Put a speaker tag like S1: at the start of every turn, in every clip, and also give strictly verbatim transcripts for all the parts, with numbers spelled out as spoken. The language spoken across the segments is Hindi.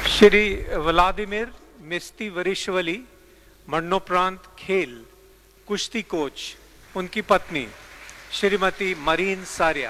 S1: श्री व्लादिमीर मिस्तीवरिश्वली, मरणोपरांत खेल कुश्ती कोच, उनकी पत्नी श्रीमती मरीन सारिया।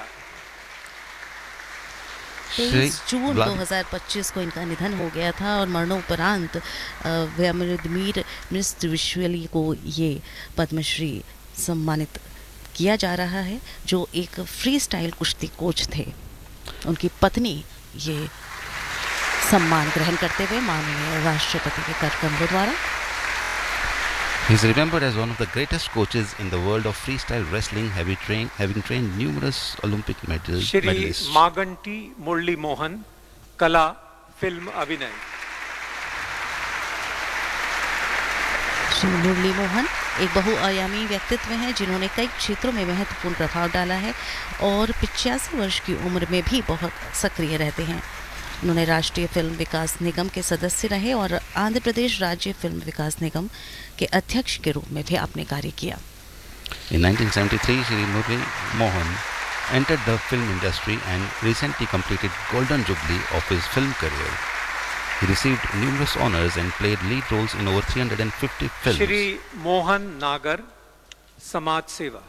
S2: तेईस जून दो हज़ार पच्चीस को इनका निधन हो गया था और मरणोपरांत व्लादिमीर मिस्तीवरिश्वली को ये पद्मश्री सम्मानित किया जा रहा है, जो एक फ्री स्टाइल कुश्ती कोच थे। उनकी पत्नी ये सम्मान ग्रहण करते हुए माननीय राष्ट्रपति के कर कमलों द्वारा।
S3: He is remembered as one of the greatest coaches in the world of freestyle wrestling, having trained, having trained numerous Olympic medal,
S1: Shri
S3: medalists.
S1: Maganti मुरली मोहन, कला फिल्म अभिनय।
S2: श्री मुरली मोहन एक बहुआयामी व्यक्तित्व हैं जिन्होंने कई क्षेत्रों में महत्वपूर्ण प्रभाव डाला है और पिचासी वर्ष की उम्र में भी बहुत सक्रिय रहते हैं। उन्होंने राष्ट्रीय फिल्म विकास निगम के सदस्य रहे और आंध्र प्रदेश राज्य फिल्म विकास निगम के अध्यक्ष के रूप में भी अपने कार्य किया।
S3: In nineteen seventy-three, Shri Murli Mohan entered the film industry and recently completed Golden Jubilee of his film career. He received numerous honors and played lead roles in over three hundred fifty films.
S1: Shri Mohan नागर, समाज सेवा।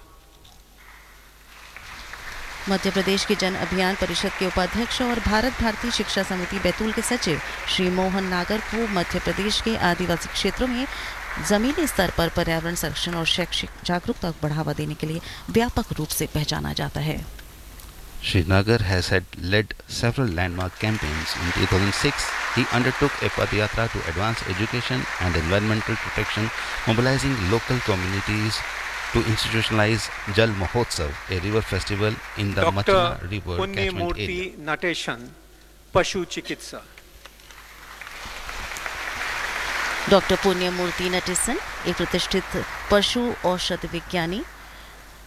S2: मध्य प्रदेश के जन अभियान परिषद के उपाध्यक्ष और भारत भारती शिक्षा समिति बैतूल के सचिव श्री मोहन नागर को मध्य प्रदेश के आदिवासी क्षेत्रों में जमीनी स्तर पर पर्यावरण संरक्षण और शैक्षिक जागरूकता को बढ़ावा देने के लिए व्यापक रूप से पहचाना जाता है।
S3: Shri Nagar has had led several landmark campaigns. In two thousand six, he undertook a Padayatra to advance education and environmental protection, mobilizing local communities to institutionalize Jal Mahotsav, a river festival in the Machna River catchment area.
S1: Natesan, पशु चिकित्सा।
S2: डॉक्टर पुण्यमूर्ति नटेसन एक प्रतिष्ठित पशु औषध विज्ञानी